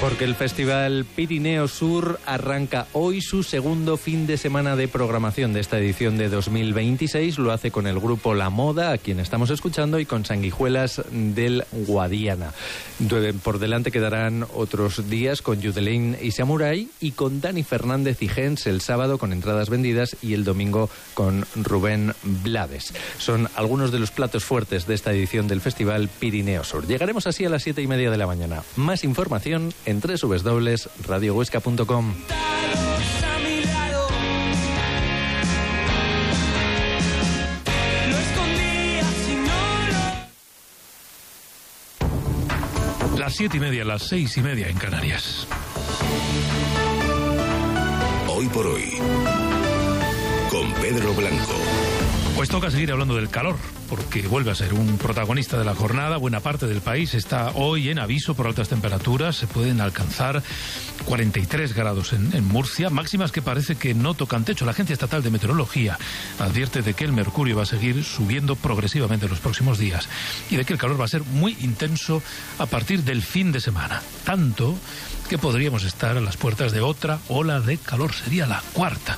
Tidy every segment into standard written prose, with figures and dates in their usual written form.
Porque el Festival Pirineo Sur arranca hoy su segundo fin de semana de programación de esta edición de 2026. Lo hace con el grupo La Moda, a quien estamos escuchando, y con Sanguijuelas del Guadiana. Por delante quedarán otros días con Yudelain y Samurai, y con Dani Fernández y Gens el sábado con entradas vendidas, y el domingo con Rubén Blades. Son algunos de los platos fuertes de esta edición del Festival Pirineo Sur. Llegaremos así a las 7:30 de la mañana. Más información en www.radiohuesca.com. Las 7:30, las 6:30 en Canarias. Hoy por hoy, con Pedro Blanco. Pues toca seguir hablando del calor, porque vuelve a ser un protagonista de la jornada. Buena parte del país está hoy en aviso por altas temperaturas. Se pueden alcanzar 43 grados en Murcia, máximas que parece que no tocan techo. La Agencia Estatal de Meteorología advierte de que el mercurio va a seguir subiendo progresivamente en los próximos días y de que el calor va a ser muy intenso a partir del fin de semana. Tanto que podríamos estar a las puertas de otra ola de calor. Sería la cuarta.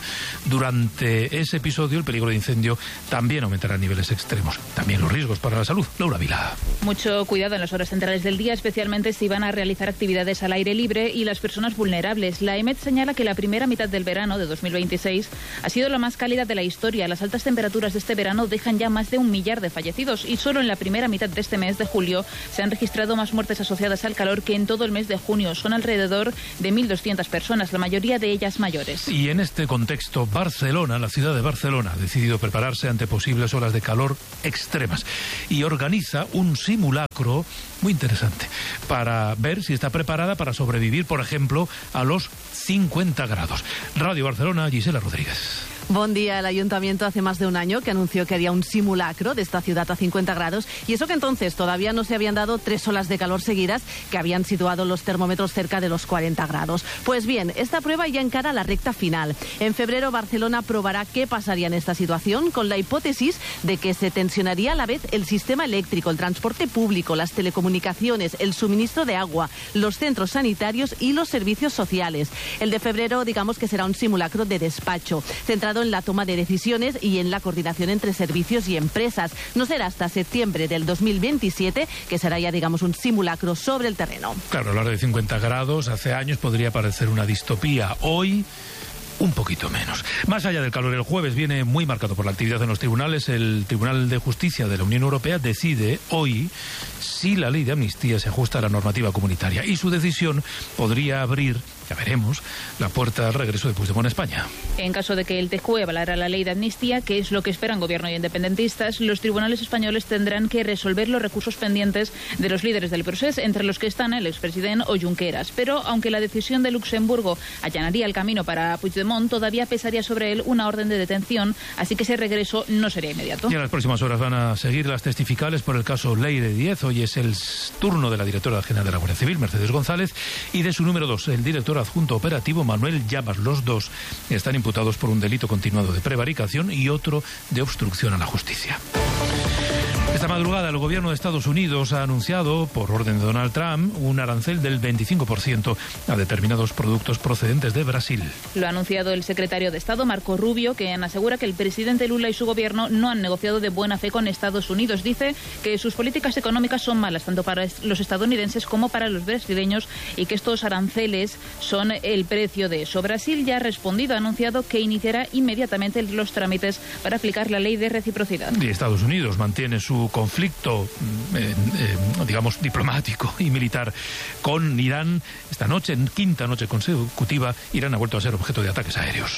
Durante ese episodio, el peligro de incendio también aumentará a niveles extremos. También los riesgos para la salud. Laura Vila. Mucho cuidado en las horas centrales del día, especialmente si van a realizar actividades al aire libre y las personas vulnerables. La EMET señala que la primera mitad del verano de 2026 ha sido la más cálida de la historia. Las altas temperaturas de este verano dejan ya más de 1 millar de fallecidos, y solo en la primera mitad de este mes de julio se han registrado más muertes asociadas al calor que en todo el mes de junio. Son alrededor de 1.200 personas, la mayoría de ellas mayores. Y en este contexto, Barcelona, la ciudad de Barcelona, ha decidido prepararse ante posibles olas de calor extremas y organiza un simulacro muy interesante para ver si está preparada para sobrevivir, por ejemplo, a los 50 grados. Radio Barcelona, Gisela Rodríguez. Buen día. El Ayuntamiento hace más de un año que anunció que haría un simulacro de esta ciudad a 50 grados, y eso que entonces todavía no se habían dado 3 olas de calor seguidas que habían situado los termómetros cerca de los 40 grados. Pues bien, esta prueba ya encara la recta final. En febrero, Barcelona probará qué pasaría en esta situación, con la hipótesis de que se tensionaría a la vez el sistema eléctrico, el transporte público, las telecomunicaciones, el suministro de agua, los centros sanitarios y los servicios sociales. El de febrero, digamos que será un simulacro de despacho, centrado en la toma de decisiones y en la coordinación entre servicios y empresas. No será hasta septiembre del 2027 que será ya, digamos, un simulacro sobre el terreno. Claro, hablar de 50 grados hace años podría parecer una distopía. Hoy, un poquito menos. Más allá del calor, el jueves viene muy marcado por la actividad en los tribunales. El Tribunal de Justicia de la Unión Europea decide hoy si la ley de amnistía se ajusta a la normativa comunitaria, y su decisión podría abrir, ya veremos, la puerta al regreso de Puigdemont a España. En caso de que el TJUE avalara la ley de amnistía, que es lo que esperan gobierno y independentistas, los tribunales españoles tendrán que resolver los recursos pendientes de los líderes del procés, entre los que están el expresidente o Junqueras. Pero aunque la decisión de Luxemburgo allanaría el camino para Puigdemont, todavía pesaría sobre él una orden de detención, así que ese regreso no sería inmediato. Y en las próximas horas van a seguir las testificales por el caso Leire Díez. Hoy es el turno de la directora general de la Guardia Civil, Mercedes González, y de su número 2, el director adjunto operativo, Manuel Llamas. Los dos están imputados por un delito continuado de prevaricación y otro de obstrucción a la justicia. Esta madrugada el gobierno de Estados Unidos ha anunciado, por orden de Donald Trump, un arancel del 25% a determinados productos procedentes de Brasil. Lo ha anunciado el secretario de Estado, Marco Rubio, quien asegura que el presidente Lula y su gobierno no han negociado de buena fe con Estados Unidos. Dice que sus políticas económicas son malas tanto para los estadounidenses como para los brasileños, y que estos aranceles son el precio de eso. Brasil ya ha respondido, ha anunciado que iniciará inmediatamente los trámites para aplicar la ley de reciprocidad. Y Estados Unidos mantiene su conflicto, digamos, diplomático y militar con Irán. Esta noche, en quinta noche consecutiva, Irán ha vuelto a ser objeto de ataques aéreos.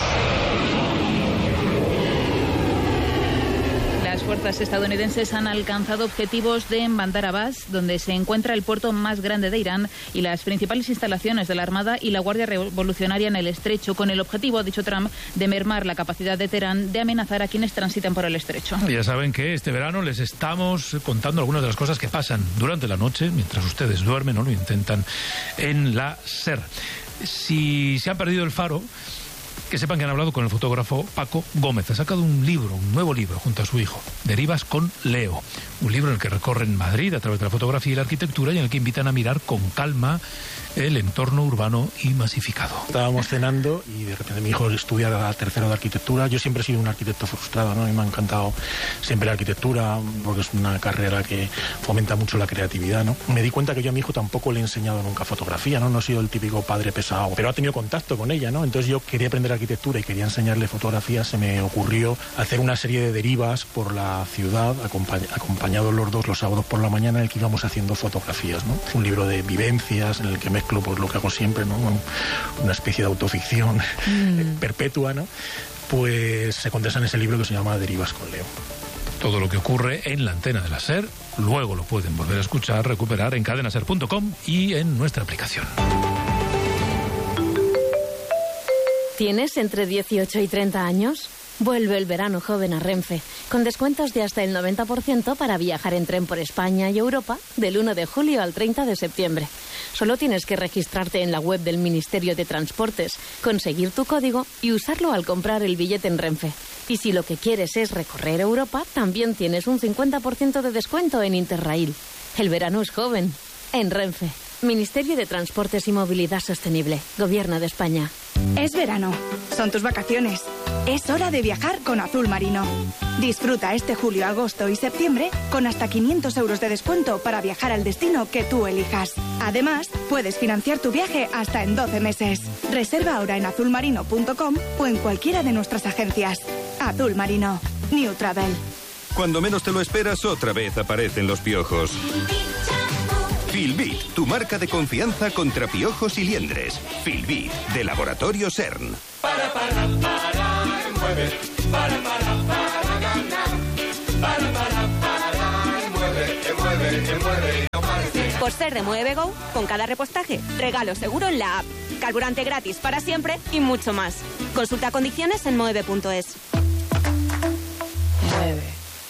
Las fuerzas estadounidenses han alcanzado objetivos de Bandar Abbas, donde se encuentra el puerto más grande de Irán y las principales instalaciones de la Armada y la Guardia Revolucionaria en el estrecho, con el objetivo, ha dicho Trump, de mermar la capacidad de Teherán de amenazar a quienes transitan por el estrecho. Ya saben que este verano les estamos contando algunas de las cosas que pasan durante la noche, mientras ustedes duermen o lo intentan, en la SER. Si se han perdido el faro, que sepan que han hablado con el fotógrafo Paco Gómez. Ha sacado un nuevo libro, junto a su hijo, Derivas con Leo. Un libro en el que recorren Madrid a través de la fotografía y la arquitectura y en el que invitan a mirar con calma el entorno urbano y masificado. Estábamos cenando y de repente mi hijo estudia la tercero de arquitectura. Yo siempre he sido un arquitecto frustrado, ¿no? Y me ha encantado siempre la arquitectura porque es una carrera que fomenta mucho la creatividad, ¿no? Me di cuenta que yo a mi hijo tampoco le he enseñado nunca fotografía, ¿no? No he sido el típico padre pesado, pero ha tenido contacto con ella, ¿no? Entonces yo quería aprender arquitectura y quería enseñarle fotografía. Se me ocurrió hacer una serie de derivas por la ciudad, acompañados los dos los sábados por la mañana, en el que íbamos haciendo fotografías, ¿no? Un libro de vivencias en el que mezclo pues lo que hago siempre, ¿no? Una especie de autoficción perpetua, ¿no? Pues se condensa en ese libro que se llama Derivas con Leo. Todo lo que ocurre en la antena de la SER, luego lo pueden volver a escuchar, recuperar en cadenaser.com y en nuestra aplicación. ¿Tienes entre 18 y 30 años? Vuelve el verano joven a Renfe, con descuentos de hasta el 90% para viajar en tren por España y Europa del 1 de julio al 30 de septiembre. Solo tienes que registrarte en la web del Ministerio de Transportes, conseguir tu código y usarlo al comprar el billete en Renfe. Y si lo que quieres es recorrer Europa, también tienes un 50% de descuento en Interrail. El verano es joven. En Renfe. Ministerio de Transportes y Movilidad Sostenible. Gobierno de España. Es verano. Son tus vacaciones. Es hora de viajar con Azul Marino. Disfruta este julio, agosto y septiembre con hasta 500 euros de descuento para viajar al destino que tú elijas. Además, puedes financiar tu viaje hasta en 12 meses. Reserva ahora en azulmarino.com o en cualquiera de nuestras agencias. Azul Marino. New Travel. Cuando menos te lo esperas, otra vez aparecen los piojos. Filbit, tu marca de confianza contra piojos y liendres. Filbit, de Laboratorio CERN. Mueve, Por ser de Mueve Go, con cada repostaje, regalo seguro en la app, carburante gratis para siempre y mucho más. Consulta condiciones en moeve.es. Mueve.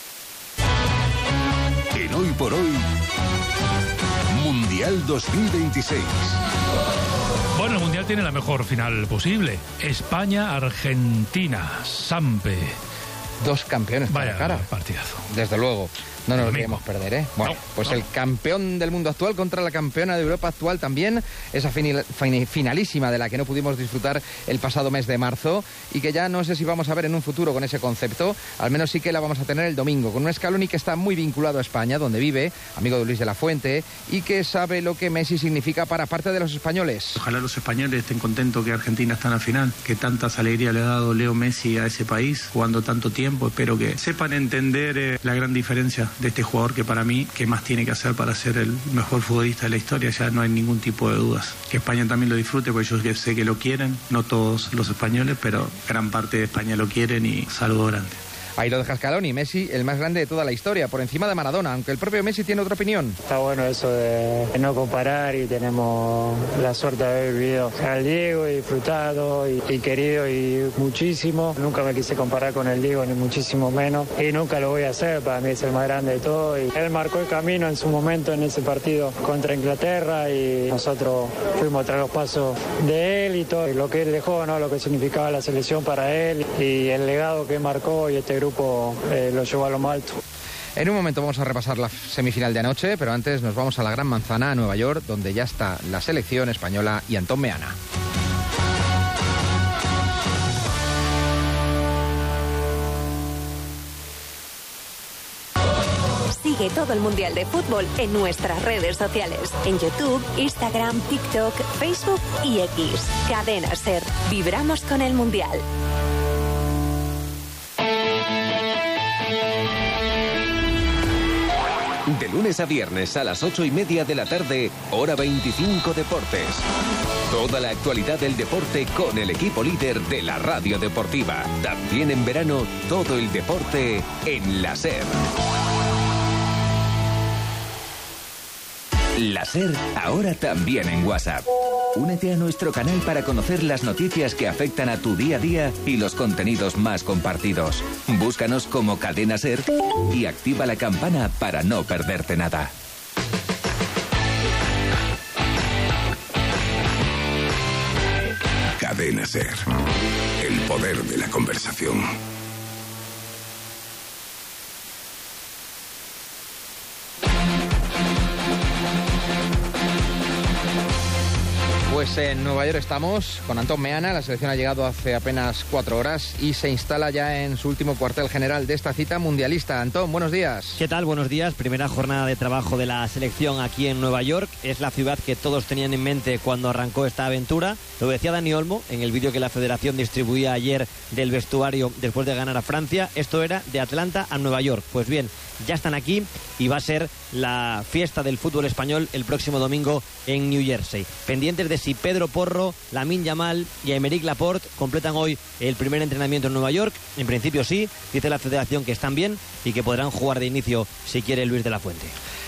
En Hoy por Hoy, Mundial 2026. Bueno, el Mundial tiene la mejor final posible. España-Argentina. Sampe. Dos campeones. Vaya cara. Partidazo. Desde luego. No nos lo queremos perder, ¿eh? Bueno, el campeón del mundo actual contra la campeona de Europa actual también. Esa finalísima de la que no pudimos disfrutar el pasado mes de marzo y que ya no sé si vamos a ver en un futuro con ese concepto. Al menos sí que la vamos a tener el domingo con un Scaloni que está muy vinculado a España, donde vive, amigo de Luis de la Fuente, y que sabe lo que Messi significa para parte de los españoles. Ojalá los españoles estén contentos que Argentina está en la final, que tantas alegrías le ha dado Leo Messi a ese país, jugando tanto tiempo. Espero que sepan entender la gran diferencia de este jugador que para mí, ¿qué más tiene que hacer para ser el mejor futbolista de la historia? Ya no hay ningún tipo de dudas. Que España también lo disfrute, porque yo sé que lo quieren, no todos los españoles, pero gran parte de España lo quieren y saludo grande. Ahí lo deja Scaloni, Messi, el más grande de toda la historia, por encima de Maradona, aunque el propio Messi tiene otra opinión. Está bueno eso de no comparar y tenemos la suerte de haber vivido al Diego y disfrutado y querido y muchísimo. Nunca me quise comparar con el Diego, ni muchísimo menos, y nunca lo voy a hacer, para mí es el más grande de todo. Y él marcó el camino en su momento en ese partido contra Inglaterra y nosotros fuimos tras los pasos de él y todo lo que él dejó, ¿no? Lo que significaba la selección para él y el legado que marcó, y este grupo lo llevó a lo más alto. En un momento vamos a repasar la semifinal de anoche, pero antes nos vamos a la Gran Manzana, a Nueva York, donde ya está la selección española y Antón Meana. Sigue todo el Mundial de Fútbol en nuestras redes sociales. En YouTube, Instagram, TikTok, Facebook y X. Cadena SER. Vibramos con el Mundial. De lunes a viernes a las 8:30 de la tarde, Hora 25 Deportes. Toda la actualidad del deporte con el equipo líder de la radio deportiva. También en verano, todo el deporte en la SER. La SER ahora también en WhatsApp. Únete a nuestro canal para conocer las noticias que afectan a tu día a día y los contenidos más compartidos. Búscanos como Cadena SER y activa la campana para no perderte nada. Cadena SER, el poder de la conversación. Pues en Nueva York estamos con Antón Meana. La selección ha llegado hace apenas 4 horas y se instala ya en su último cuartel general de esta cita mundialista. Antón, buenos días. ¿Qué tal? Buenos días. Primera jornada de trabajo de la selección aquí en Nueva York. Es la ciudad que todos tenían en mente cuando arrancó esta aventura. Lo decía Dani Olmo en el vídeo que la federación distribuía ayer del vestuario después de ganar a Francia. Esto era de Atlanta a Nueva York. Pues bien, ya están aquí y va a ser la fiesta del fútbol español el próximo domingo en New Jersey. Pendientes de si Pedro Porro, Lamine Yamal y Aymeric Laporte completan hoy el primer entrenamiento en Nueva York. En principio sí, dice la federación que están bien y que podrán jugar de inicio si quiere Luis de la Fuente.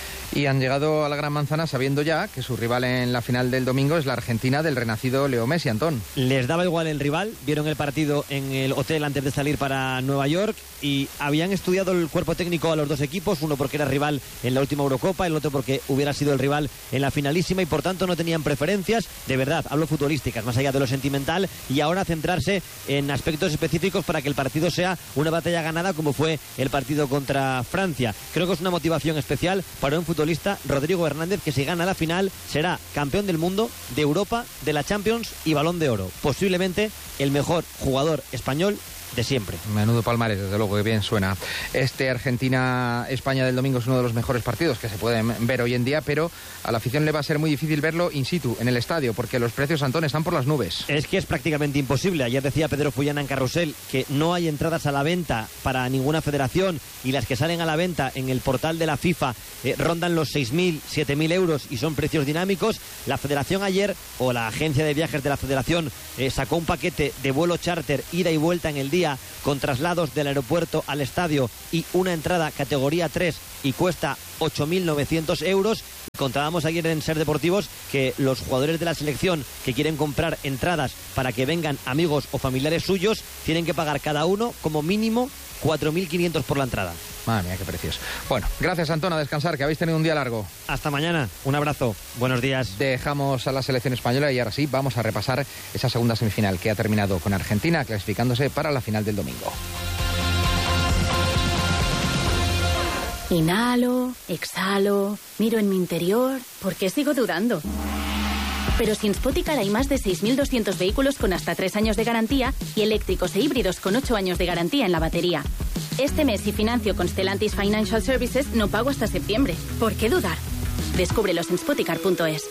Y han llegado a la Gran Manzana sabiendo ya que su rival en la final del domingo es la Argentina del renacido Leo Messi, Antón. Les daba igual el rival, vieron el partido en el hotel antes de salir para Nueva York y habían estudiado el cuerpo técnico a los dos equipos, uno porque era rival en la última Eurocopa, el otro porque hubiera sido el rival en la finalísima y por tanto no tenían preferencias, de verdad, hablo futbolísticas, más allá de lo sentimental, y ahora centrarse en aspectos específicos para que el partido sea una batalla ganada como fue el partido contra Francia. Creo que es una motivación especial para un futbolista, Rodrigo Hernández, que si gana la final será campeón del mundo, de Europa, de la Champions y Balón de Oro. Posiblemente el mejor jugador español de siempre. Menudo palmarés, desde luego, que bien suena. Este Argentina-España del domingo es uno de los mejores partidos que se pueden ver hoy en día, pero a la afición le va a ser muy difícil verlo in situ, en el estadio, porque los precios, Antón, están por las nubes. Es que es prácticamente imposible. Ayer decía Pedro Fullana en Carrusel que no hay entradas a la venta para ninguna federación y las que salen a la venta en el portal de la FIFA rondan los 6.000, 7.000 euros y son precios dinámicos. La federación ayer, o la agencia de viajes de la federación, sacó un paquete de vuelo charter, ida y vuelta en el día, con traslados del aeropuerto al estadio y una entrada categoría 3 y cuesta 8.900 euros. Contábamos ayer en Ser Deportivos que los jugadores de la selección que quieren comprar entradas para que vengan amigos o familiares suyos tienen que pagar cada uno como mínimo 4.500 por la entrada. Madre mía, qué precios. Bueno, gracias, Antón, a descansar, que habéis tenido un día largo. Hasta mañana, un abrazo, buenos días. Dejamos a la selección española y ahora sí, vamos a repasar esa segunda semifinal que ha terminado con Argentina clasificándose para la final del domingo. Inhalo, exhalo, miro en mi interior, ¿por qué sigo dudando? Pero sin Spoticar hay más de 6.200 vehículos con hasta 3 años de garantía y eléctricos e híbridos con 8 años de garantía en la batería. Este mes, si financio con Stellantis Financial Services, no pago hasta septiembre. ¿Por qué dudar? Descúbrelos en spoticar.es.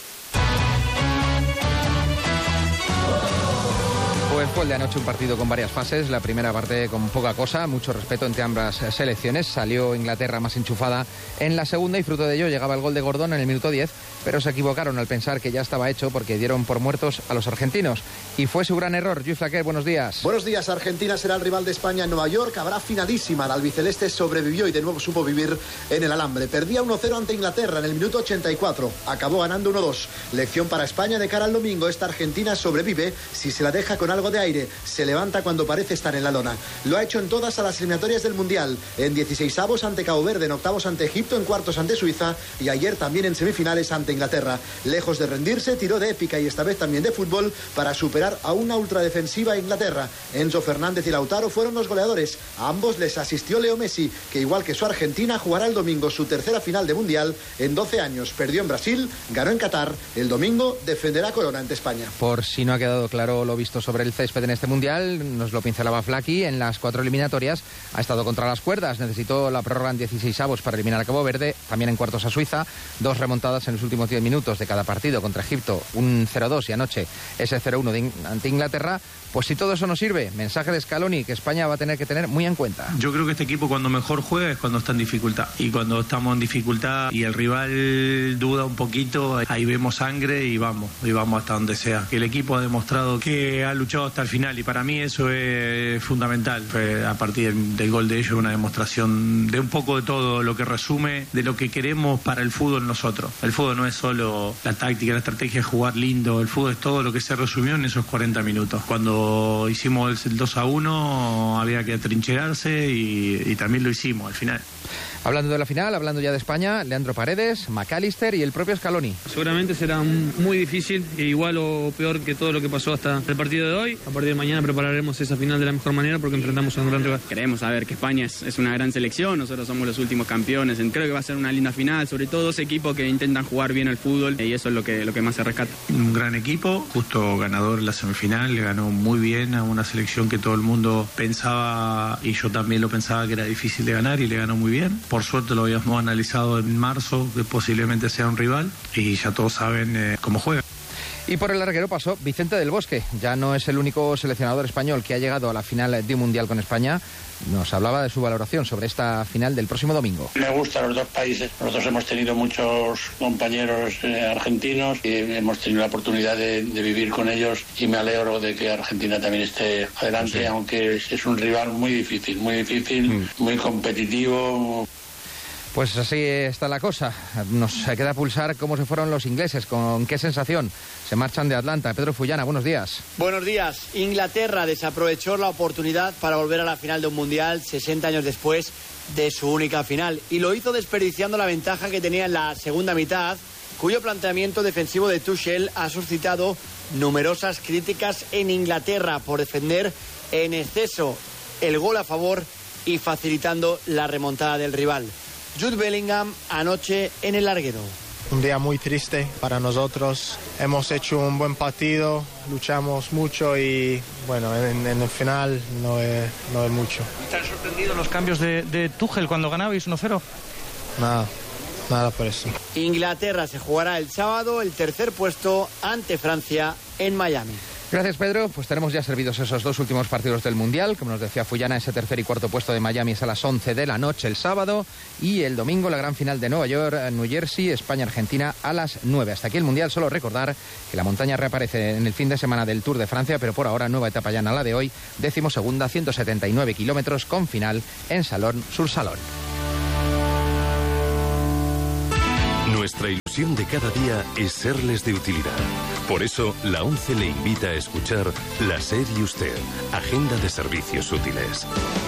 Pues fue el de anoche un partido con varias fases. La primera parte con poca cosa, mucho respeto entre ambas selecciones. Salió Inglaterra más enchufada en la segunda y fruto de ello llegaba el gol de Gordon en el minuto 10, pero se equivocaron al pensar que ya estaba hecho porque dieron por muertos a los argentinos. Y fue su gran error. Luis Flaquer, buenos días. Buenos días. Argentina será el rival de España en Nueva York. Habrá finalísima. La albiceleste sobrevivió y de nuevo supo vivir en el alambre. Perdía 1-0 ante Inglaterra en el minuto 84. Acabó ganando 1-2. Lección para España de cara al domingo. Esta Argentina sobrevive si se la deja con algo de aire. Se levanta cuando parece estar en la lona. Lo ha hecho en todas a las eliminatorias del Mundial. En 16avos ante Cabo Verde, en octavos ante Egipto, en cuartos ante Suiza y ayer también en semifinales ante Inglaterra. Lejos de rendirse, tiró de épica y esta vez también de fútbol para superar a una ultradefensiva Inglaterra. Enzo Fernández y Lautaro fueron los goleadores. A ambos les asistió Leo Messi, que igual que su Argentina jugará el domingo su tercera final de Mundial en 12 años. Perdió en Brasil, ganó en Qatar. El domingo defenderá corona ante España. Por si no ha quedado claro lo visto sobre el césped en este Mundial, nos lo pincelaba Flaki. En las 4 eliminatorias ha estado contra las cuerdas. Necesitó la prórroga en 16avos para eliminar a Cabo Verde, también en cuartos a Suiza. 2 remontadas en los últimos 10 minutos de cada partido contra Egipto, un 0-2 y anoche ese 0-1 ante Inglaterra. Pues si todo eso no sirve, mensaje de Scaloni que España va a tener que tener muy en cuenta. Yo creo que este equipo cuando mejor juega es cuando está en dificultad. Y cuando estamos en dificultad y el rival duda un poquito, ahí vemos sangre y vamos hasta donde sea. El equipo ha demostrado que ha luchado hasta el final y para mí eso es fundamental. A partir del gol de ellos, una demostración de un poco de todo lo que resume de lo que queremos para el fútbol nosotros. El fútbol no es solo la táctica, la estrategia, jugar lindo. El fútbol es todo lo que se resumió en esos 40 minutos. Cuando hicimos el 2-1 había que atrincherarse y también lo hicimos al final. Hablando de la final, hablando ya de España, Leandro Paredes, McAllister y el propio Scaloni. Seguramente será muy difícil, igual o peor que todo lo que pasó hasta el partido de hoy. A partir de mañana prepararemos esa final de la mejor manera porque enfrentamos a un gran rival. Queremos saber que España es una gran selección, nosotros somos los últimos campeones. Creo que va a ser una linda final, sobre todo dos equipos que intentan jugar bien al fútbol y eso es lo que más se rescata. Un gran equipo, justo ganador en la semifinal, le ganó muy bien a una selección que todo el mundo pensaba, y yo también lo pensaba, que era difícil de ganar, y le ganó muy bien. Por suerte lo habíamos analizado en marzo, que posiblemente sea un rival, y ya todos saben cómo juega. Y por el larguero pasó Vicente del Bosque. Ya no es el único seleccionador español que ha llegado a la final de un mundial con España. Nos hablaba de su valoración sobre esta final del próximo domingo. Me gustan los dos países. Nosotros hemos tenido muchos compañeros argentinos y hemos tenido la oportunidad de vivir con ellos, y me alegro de que Argentina también esté adelante, sí. Aunque es un rival muy difícil, muy competitivo. Pues así está la cosa. Nos queda pulsar cómo se fueron los ingleses, con qué sensación se marchan de Atlanta. Pedro Fullana, buenos días. Buenos días. Inglaterra desaprovechó la oportunidad para volver a la final de un mundial 60 años después de su única final, y lo hizo desperdiciando la ventaja que tenía en la segunda mitad, cuyo planteamiento defensivo de Tuchel ha suscitado numerosas críticas en Inglaterra por defender en exceso el gol a favor y facilitando la remontada del rival. Jude Bellingham anoche en el larguero. Un día muy triste para nosotros. Hemos hecho un buen partido, luchamos mucho y bueno, en el final no es mucho. ¿Están sorprendidos los cambios de Tuchel cuando ganabais 1-0? Nada por eso. Inglaterra se jugará el sábado el tercer puesto ante Francia en Miami. Gracias, Pedro. Pues tenemos ya servidos esos dos últimos partidos del Mundial. Como nos decía Fullana, ese tercer y cuarto puesto de Miami es a las 11 de la noche el sábado. Y el domingo la gran final de Nueva York, New Jersey, España-Argentina a las 9. Hasta aquí el Mundial. Solo recordar que la montaña reaparece en el fin de semana del Tour de Francia, pero por ahora nueva etapa llana la de hoy, 12ª, 179 kilómetros con final en Salón-sur-Salón. Nuestra ilusión de cada día es serles de utilidad. Por eso, la ONCE le invita a escuchar La SER y Usted, Agenda de Servicios Útiles.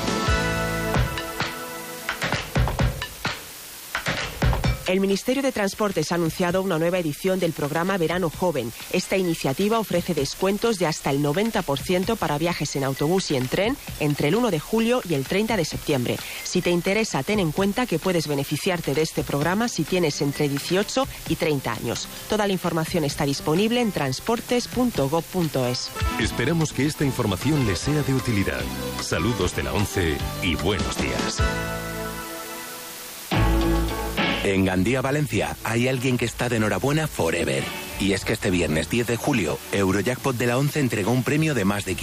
El Ministerio de Transportes ha anunciado una nueva edición del programa Verano Joven. Esta iniciativa ofrece descuentos de hasta el 90% para viajes en autobús y en tren entre el 1 de julio y el 30 de septiembre. Si te interesa, ten en cuenta que puedes beneficiarte de este programa si tienes entre 18 y 30 años. Toda la información está disponible en transportes.gov.es. Esperamos que esta información les sea de utilidad. Saludos de la ONCE y buenos días. En Gandía, Valencia, hay alguien que está de enhorabuena forever. Y es que este viernes 10 de julio, Eurojackpot de la ONCE entregó un premio de más de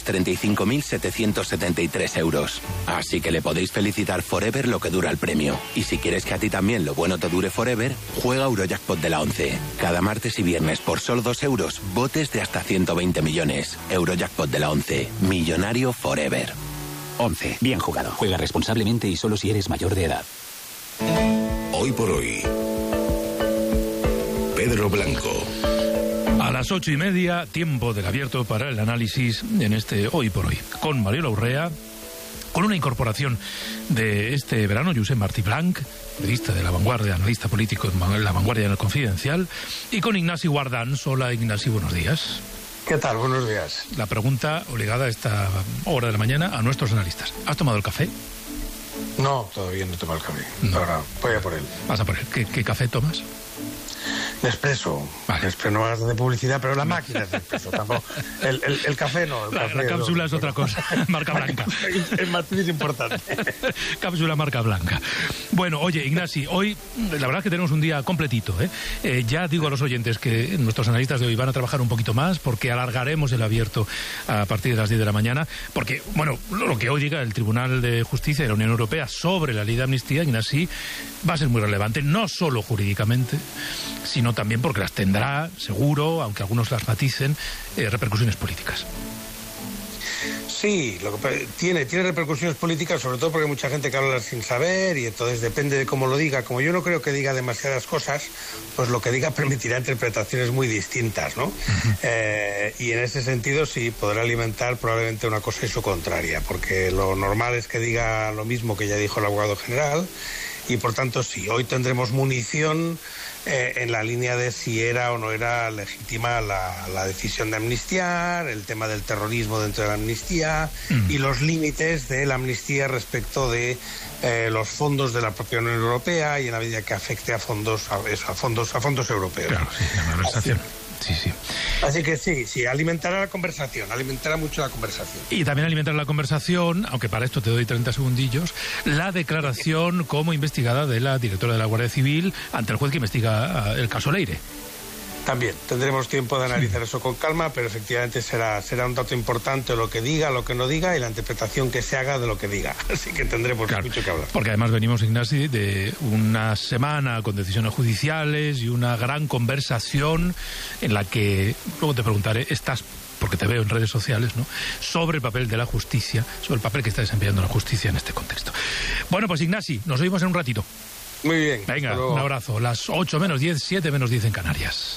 535.773 euros. Así que le podéis felicitar forever lo que dura el premio. Y si quieres que a ti también lo bueno te dure forever, juega Eurojackpot de la ONCE. Cada martes y viernes por solo 2 euros, botes de hasta 120 millones. Eurojackpot de la ONCE. Millonario forever. 11. Bien jugado. Juega responsablemente y solo si eres mayor de edad. Hoy por hoy, Pedro Blanco. A las 8:30, tiempo del abierto para el análisis en este Hoy por Hoy. Con Mariola Urrea, con una incorporación de este verano, Josep Martí Blanc, periodista de La Vanguardia, analista político en La Vanguardia en el Confidencial, y con Ignasi Guardans. Hola, Ignasi, buenos días. ¿Qué tal? Buenos días. La pregunta obligada a esta hora de la mañana a nuestros analistas. ¿Has tomado el café? No, todavía no tomo el café. No. Ahora voy a por él. Vas a por él. ¿Qué café tomas? Nespresso. Vale. Nespresso, no hagas de publicidad, pero la máquina es Nespresso. Tampoco. El café no. La cápsula es otra cosa. Marca blanca. El matiz es importante. Cápsula marca blanca. Bueno, oye, Ignasi, hoy la verdad es que tenemos un día completito. Ya digo a los oyentes que nuestros analistas de hoy van a trabajar un poquito más porque alargaremos el abierto a partir de las 10 de la mañana. Porque, bueno, lo que hoy diga el Tribunal de Justicia de la Unión Europea sobre la ley de amnistía, Ignasi, va a ser muy relevante, no solo jurídicamente, sino también porque las tendrá, seguro, aunque algunos las maticen, repercusiones políticas. Sí, lo que tiene repercusiones políticas, sobre todo porque hay mucha gente que habla sin saber y entonces depende de cómo lo diga. Como yo no creo que diga demasiadas cosas, pues lo que diga permitirá interpretaciones muy distintas, ¿no? Y en ese sentido sí podrá alimentar probablemente una cosa y su contraria, porque lo normal es que diga lo mismo que ya dijo el abogado general y por tanto sí, hoy tendremos munición en la línea de si era o no era legítima la decisión de amnistiar, el tema del terrorismo dentro de la amnistía y los límites de la amnistía respecto de los fondos de la propia Unión Europea y en la medida que afecte a fondos europeos. Claro, sí, la malversación. Sí. Así que sí, alimentará la conversación, alimentará mucho la conversación. Y también alimentará la conversación, aunque para esto te doy 30 segundillos, la declaración como investigada de la directora de la Guardia Civil ante el juez que investiga el caso Leire. También tendremos tiempo de analizar eso con calma, pero efectivamente será un dato importante lo que diga, lo que no diga y la interpretación que se haga de lo que diga. Así que tendremos mucho que hablar. Porque además venimos, Ignasi, de una semana con decisiones judiciales y una gran conversación en la que, luego te preguntaré, porque te veo en redes sociales, ¿no?, sobre el papel de la justicia, sobre el papel que está desempeñando la justicia en este contexto. Bueno, pues Ignasi, nos oímos en un ratito. Muy bien. Venga, un abrazo. Las 8 menos 10, 7 menos 10 en Canarias.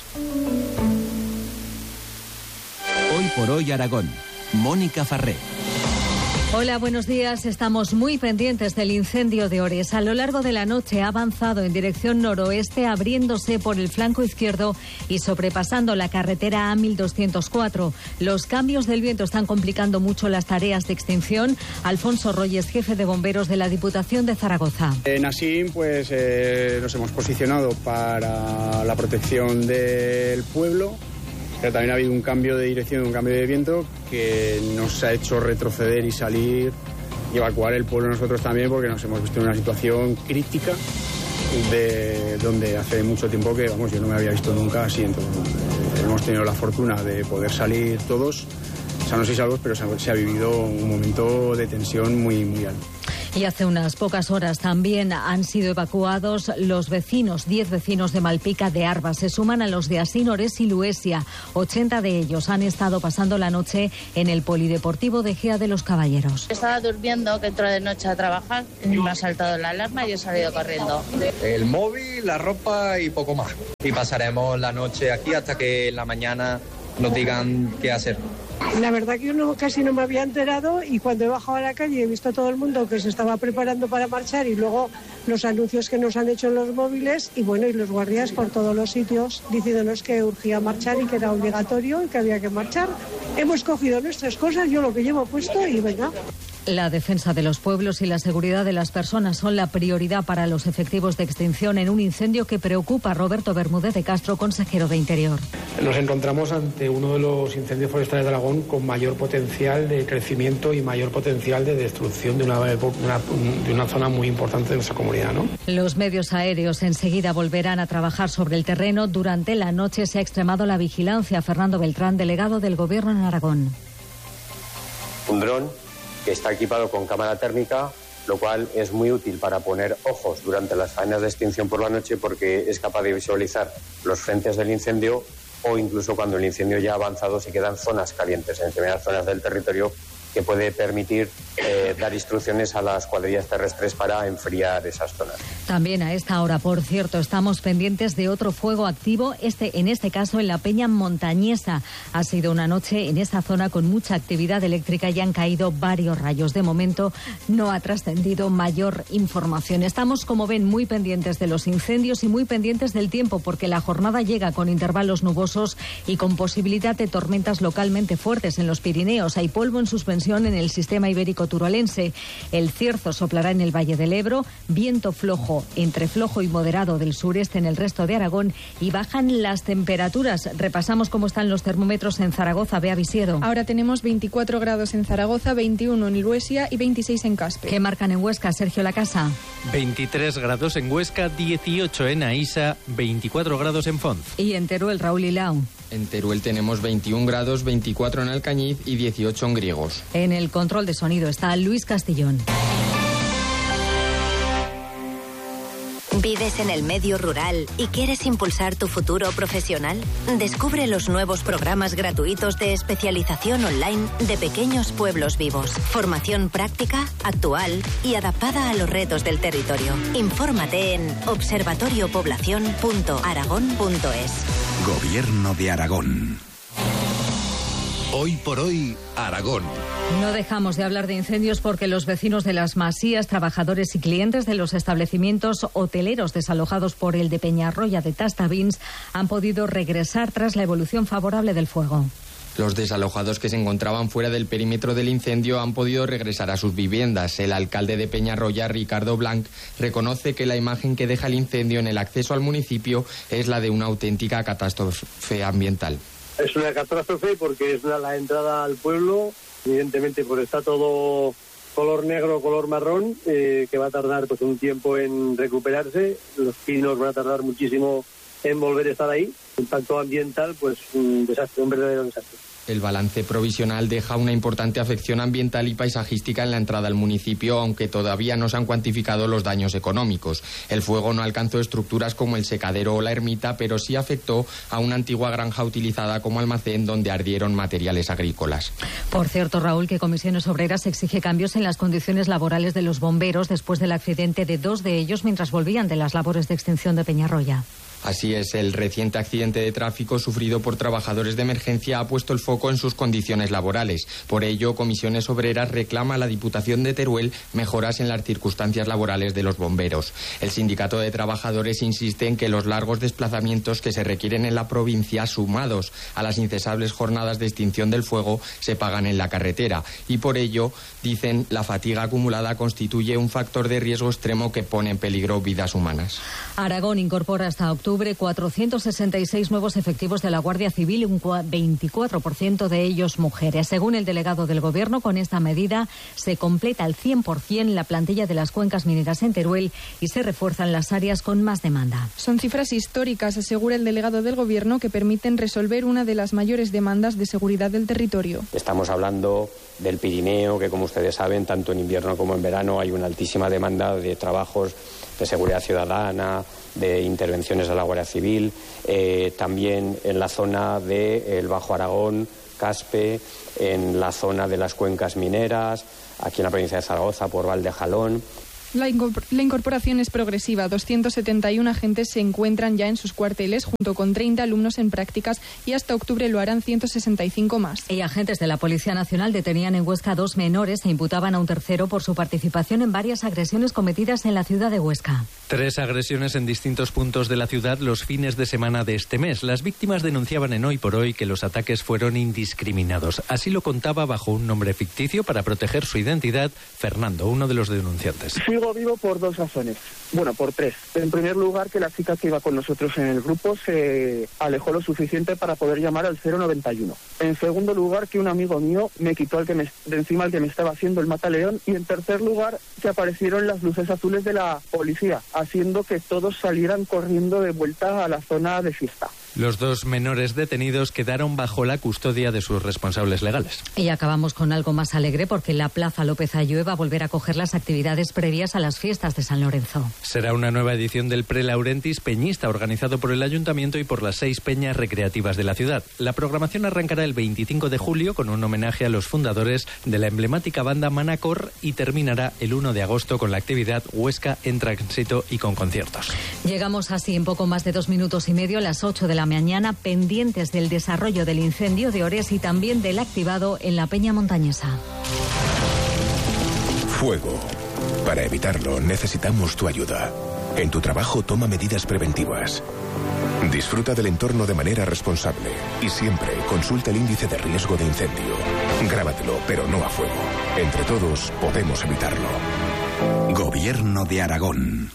Hoy por hoy Aragón. Mónica Farré. Hola, buenos días. Estamos muy pendientes del incendio de Ores. A lo largo de la noche ha avanzado en dirección noroeste, abriéndose por el flanco izquierdo y sobrepasando la carretera A1204. Los cambios del viento están complicando mucho las tareas de extinción. Alfonso Royes, jefe de bomberos de la Diputación de Zaragoza. En Asín, pues nos hemos posicionado para la protección del pueblo. Pero también ha habido un cambio de dirección, un cambio de viento que nos ha hecho retroceder y salir y evacuar el pueblo nosotros también, porque nos hemos visto en una situación crítica de donde hace mucho tiempo que, yo no me había visto nunca así. Entonces, hemos tenido la fortuna de poder salir todos sanos y salvos, pero se ha vivido un momento de tensión muy, muy alto. Y hace unas pocas horas también han sido evacuados los vecinos, 10 vecinos de Malpica de Arba. Se suman a los de Asín, Ores y Luesia. 80 de ellos han estado pasando la noche en el Polideportivo de Gea de los Caballeros. Estaba durmiendo, que entró de noche a trabajar, me ha saltado la alarma y he salido corriendo. El móvil, la ropa y poco más. Y pasaremos la noche aquí hasta que en la mañana nos digan qué hacer. La verdad que yo casi no me había enterado, y cuando he bajado a la calle he visto a todo el mundo que se estaba preparando para marchar, y luego los anuncios que nos han hecho en los móviles y los guardias por todos los sitios diciéndonos que urgía marchar y que era obligatorio y que había que marchar. Hemos cogido nuestras cosas, yo lo que llevo puesto y venga. La defensa de los pueblos y la seguridad de las personas son la prioridad para los efectivos de extinción en un incendio que preocupa a Roberto Bermúdez de Castro, consejero de Interior. Nos encontramos ante uno de los incendios forestales de Aragón con mayor potencial de crecimiento y mayor potencial de destrucción de una zona muy importante de nuestra comunidad, ¿no? Los medios aéreos enseguida volverán a trabajar sobre el terreno. Durante la noche se ha extremado la vigilancia. Fernando Beltrán, delegado del Gobierno en Aragón. Un dron que está equipado con cámara térmica, lo cual es muy útil para poner ojos durante las faenas de extinción por la noche, porque es capaz de visualizar los frentes del incendio, o incluso cuando el incendio ya ha avanzado se quedan zonas calientes en determinadas zonas del territorio, que puede permitir dar instrucciones a las cuadrillas terrestres para enfriar esas zonas. También a esta hora, por cierto, estamos pendientes de otro fuego activo, en este caso en la Peña Montañesa. Ha sido una noche en esa zona con mucha actividad eléctrica y han caído varios rayos. De momento no ha trascendido mayor información. Estamos, como ven, muy pendientes de los incendios y muy pendientes del tiempo, porque la jornada llega con intervalos nubosos y con posibilidad de tormentas localmente fuertes en los Pirineos. Hay polvo en suspensión en el sistema ibérico turolense. El cierzo soplará en el Valle del Ebro, viento flojo, entre flojo y moderado del sureste en el resto de Aragón, y bajan las temperaturas. Repasamos cómo están los termómetros en Zaragoza. Bea Visiedo. Ahora tenemos 24 grados en Zaragoza, 21 en Iruesia y 26 en Caspe. ¿Qué marcan en Huesca, Sergio Lacasa? 23 grados en Huesca, 18 en Aísa, 24 grados en Fonz. Y en Teruel, Raúl Ilau. En Teruel tenemos 21 grados, 24 en Alcañiz y 18 en Griegos. En el control de sonido está Luis Castillón. ¿Vives en el medio rural y quieres impulsar tu futuro profesional? Descubre los nuevos programas gratuitos de especialización online de Pequeños Pueblos Vivos. Formación práctica, actual y adaptada a los retos del territorio. Infórmate en observatoriopoblacion.aragón.es. Gobierno de Aragón. Hoy por hoy, Aragón. No dejamos de hablar de incendios porque los vecinos de las masías, trabajadores y clientes de los establecimientos hoteleros desalojados por el de Peñarroya de Tastavins han podido regresar tras la evolución favorable del fuego. Los desalojados que se encontraban fuera del perímetro del incendio han podido regresar a sus viviendas. El alcalde de Peñarroya, Ricardo Blanc, reconoce que la imagen que deja el incendio en el acceso al municipio es la de una auténtica catástrofe ambiental. Es una catástrofe porque es la entrada al pueblo, evidentemente pues está todo color negro, color marrón, que va a tardar pues un tiempo en recuperarse. Los pinos van a tardar muchísimo en volver a estar ahí. Impacto ambiental, pues un desastre, un verdadero desastre. El balance provisional deja una importante afección ambiental y paisajística en la entrada al municipio, aunque todavía no se han cuantificado los daños económicos. El fuego no alcanzó estructuras como el secadero o la ermita, pero sí afectó a una antigua granja utilizada como almacén donde ardieron materiales agrícolas. Por cierto, Raúl, que Comisiones Obreras exige cambios en las condiciones laborales de los bomberos después del accidente de 2 de ellos mientras volvían de las labores de extinción de Peñarroya. Así es, el reciente accidente de tráfico sufrido por trabajadores de emergencia ha puesto el foco en sus condiciones laborales. Por ello, Comisiones Obreras reclama a la Diputación de Teruel mejoras en las circunstancias laborales de los bomberos. El sindicato de trabajadores insiste en que los largos desplazamientos que se requieren en la provincia, sumados a las incesables jornadas de extinción del fuego, se pagan en la carretera. Y por ello, dicen, la fatiga acumulada constituye un factor de riesgo extremo que pone en peligro vidas humanas. Aragón incorpora hasta octubre 466 nuevos efectivos de la Guardia Civil, un 24% de ellos mujeres. Según el delegado del Gobierno, con esta medida se completa al 100% la plantilla de las cuencas mineras en Teruel y se refuerzan las áreas con más demanda. Son cifras históricas, asegura el delegado del Gobierno, que permiten resolver una de las mayores demandas de seguridad del territorio. Estamos hablando del Pirineo, que como ustedes saben, tanto en invierno como en verano hay una altísima demanda de trabajos de seguridad ciudadana, de intervenciones de la Guardia Civil, también en la zona del Bajo Aragón, Caspe, en la zona de las cuencas mineras, aquí en la provincia de Zaragoza por Valdejalón. La incorporación es progresiva. 271 agentes se encuentran ya en sus cuarteles, junto con 30 alumnos en prácticas, y hasta octubre lo harán 165 más. Y agentes de la Policía Nacional detenían en Huesca a 2 menores e imputaban a un tercero por su participación en varias agresiones cometidas en la ciudad de Huesca. 3 agresiones en distintos puntos de la ciudad los fines de semana de este mes. Las víctimas denunciaban en Hoy por Hoy que los ataques fueron indiscriminados. Así lo contaba bajo un nombre ficticio para proteger su identidad Fernando, uno de los denunciantes. Sigo vivo por 2 razones. Bueno, por 3. En primer lugar, que la chica que iba con nosotros en el grupo se alejó lo suficiente para poder llamar al 091. En segundo lugar, que un amigo mío me quitó de encima al que me estaba haciendo el mataleón. Y en tercer lugar, que aparecieron las luces azules de la policía, haciendo que todos salieran corriendo de vuelta a la zona de fiesta. Los 2 menores detenidos quedaron bajo la custodia de sus responsables legales. Y acabamos con algo más alegre porque la Plaza López Ayllue va a volver a acoger las actividades previas a las fiestas de San Lorenzo. Será una nueva edición del Prelaurentis Peñista, organizado por el Ayuntamiento y por las 6 peñas recreativas de la ciudad. La programación arrancará el 25 de julio con un homenaje a los fundadores de la emblemática banda Manacor y terminará el 1 de agosto con la actividad Huesca en Tránsito y con conciertos. Llegamos así en poco más de 2 minutos y medio a las 8 de la mañana, pendientes del desarrollo del incendio de Ores y también del activado en la Peña Montañesa. Fuego. Para evitarlo necesitamos tu ayuda. En tu trabajo toma medidas preventivas. Disfruta del entorno de manera responsable y siempre consulta el índice de riesgo de incendio. Grábatelo, pero no a fuego. Entre todos podemos evitarlo. Gobierno de Aragón.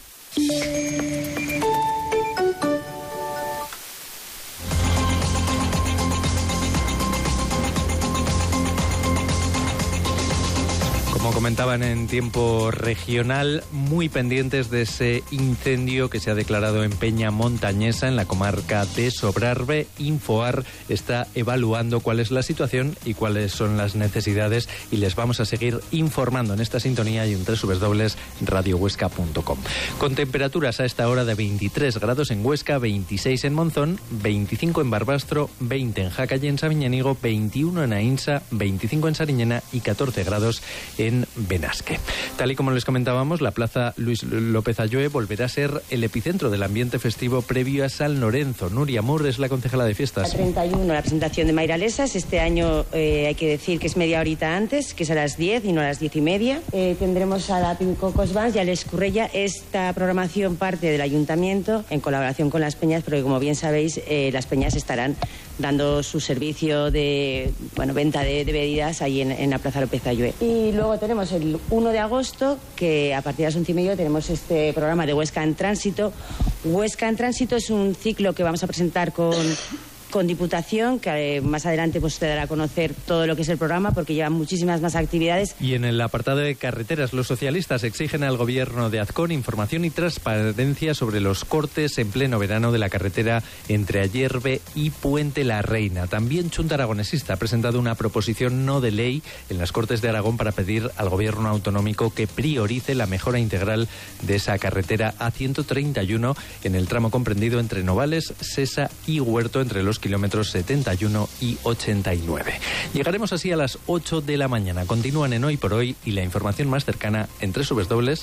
Como comentaban en tiempo regional, muy pendientes de ese incendio que se ha declarado en Peña Montañesa, en la comarca de Sobrarbe. Infoar está evaluando cuál es la situación y cuáles son las necesidades, y les vamos a seguir informando en esta sintonía y en www.radiohuesca.com. Con temperaturas a esta hora de 23 grados en Huesca, 26 en Monzón, 25 en Barbastro, 20 en Jaca y en Sabiñánigo, 21 en Ainsa, 25 en Sariñena y 14 grados en Benasque. Tal y como les comentábamos, la Plaza Luis López Ayue volverá a ser el epicentro del ambiente festivo previo a San Lorenzo. Nuria Moore es la concejala de fiestas. A 31 la presentación de Mairalesas. Este año hay que decir que es media horita antes, que es a las 10 y no a las 10:30. Tendremos a la Pincocos Bands y a l'Escurrella. Esta programación parte del Ayuntamiento en colaboración con las peñas, porque como bien sabéis, las peñas estarán dando su servicio de venta de bebidas ahí en la Plaza López Ayue. Y luego tenemos el 1 de agosto, que a partir de las 11:30 tenemos este programa de Huesca en Tránsito. Huesca en Tránsito es un ciclo que vamos a presentar con Diputación, que más adelante pues te dará a conocer todo lo que es el programa, porque lleva muchísimas más actividades. Y en el apartado de carreteras, los socialistas exigen al gobierno de Azcón información y transparencia sobre los cortes en pleno verano de la carretera entre Ayerbe y Puente la Reina. También Junta Aragonesista ha presentado una proposición no de ley en las Cortes de Aragón para pedir al gobierno autonómico que priorice la mejora integral de esa carretera A131 en el tramo comprendido entre Novales, Sesa y Huerto, entre los kilómetros 71 y 89. Llegaremos así a las 8 de la mañana. Continúan en Hoy por Hoy y la información más cercana en www.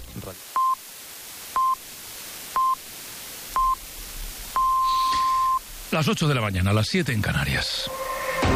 Las 8 de la mañana, las 7 en Canarias.